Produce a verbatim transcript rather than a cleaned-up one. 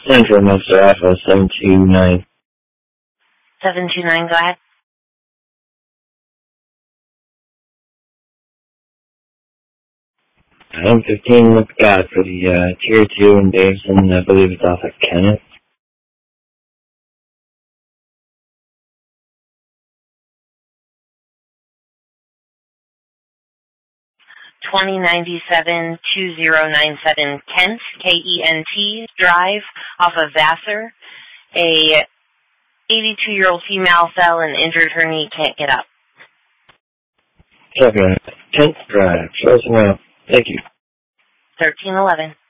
Central, Mister Alpha, seven two nine. seven two nine, go ahead. I'm fifteen, look God for the uh, Tier two in Davison, I believe it's off of Kenneth. twenty ninety-seven two zero nine seven Kent, K E N T, Drive, off of Vassar. A eighty-two-year-old female fell and injured her knee, can't get up. Okay, Kent Drive, show us around. Thank you. thirteen eleven.